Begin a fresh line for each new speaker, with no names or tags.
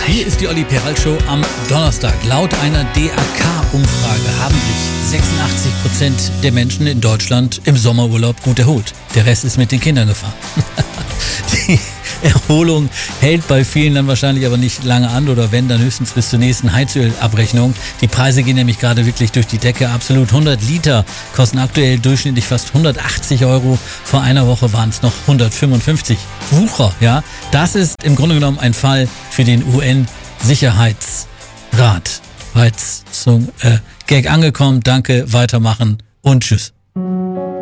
Hier ist die Olli Peral Show am Donnerstag. Laut einer DAK-Umfrage haben sich 86% der Menschen in Deutschland im Sommerurlaub gut erholt. Der Rest ist mit den Kindern gefahren. Die Erholung hält bei vielen dann wahrscheinlich aber nicht lange an oder wenn, dann höchstens bis zur nächsten Heizölabrechnung. Die Preise gehen nämlich gerade wirklich durch die Decke. Absolut 100 Liter kosten aktuell durchschnittlich fast 180 Euro. Vor einer Woche waren es noch 155. Wucher, ja. Das ist im Grunde genommen ein Fall für den UN-Sicherheitsrat. War jetzt zum Gag angekommen. Danke, weitermachen und tschüss.